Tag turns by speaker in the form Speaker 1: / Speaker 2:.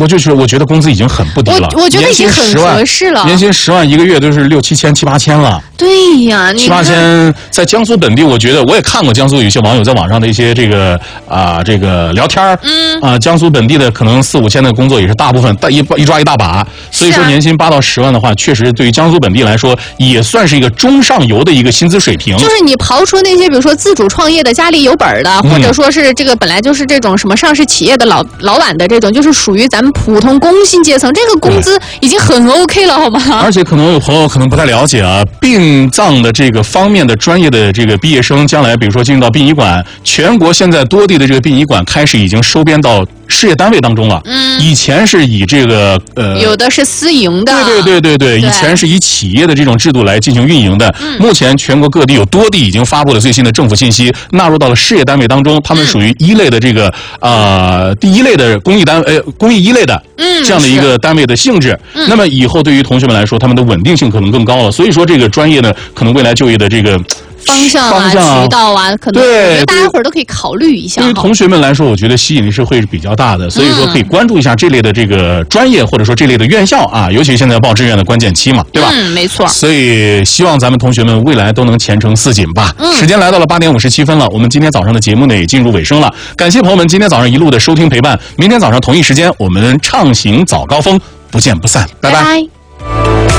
Speaker 1: 我觉得工资已经很不低了，
Speaker 2: 我觉得已经很合适了，
Speaker 1: 年薪10万一个月都是6、7千、7、8千了。
Speaker 2: 对呀
Speaker 1: ，7、8千在江苏本地，我觉得我也看过江苏有些网友在网上的一些这个聊天江苏本地的可能4、5千的工作也是大部分一抓一大把，所以说年薪8到10万的话，确实对于江苏本地来说也算是一个中上游的一个薪资水平。
Speaker 2: 就是你刨出那些比如说自主创业的、家里有本的，或者说是这个本来就是这种什么上市企业的老板的这种，就是属于咱们普通工薪阶层，这个工资已经很 OK 了，好吗？
Speaker 1: 而且可能有朋友可能不太了解啊，殡葬的这个方面的专业的这个毕业生，将来比如说进入到殡仪馆，全国现在多地的这个殡仪馆开始已经收编到事业单位当中了。以前是以这个
Speaker 2: 有的是私营的，
Speaker 1: 对，以前是以企业的这种制度来进行运营的。目前全国各地有多地已经发布了最新的政府信息，纳入到了事业单位当中，他们属于一类的这个第一类的公益一类的这样的一个单位的性质。那么以后对于同学们来说，他们的稳定性可能更高了。所以说这个专业呢，可能未来就业的这个
Speaker 2: 方向渠道可能
Speaker 1: 对
Speaker 2: 大家伙儿都可以考虑一下。
Speaker 1: 对于同学们来说，我觉得吸引力是会比较大的，所以说可以关注一下这类的这个专业，或者说这类的院校啊，尤其现在报志愿的关键期嘛，对吧？
Speaker 2: 没错。
Speaker 1: 所以希望咱们同学们未来都能前程似锦吧。时间来到了8点57分了，我们今天早上的节目呢也进入尾声了，感谢朋友们今天早上一路的收听陪伴，明天早上同一时间我们畅行早高峰，不见不散，拜拜。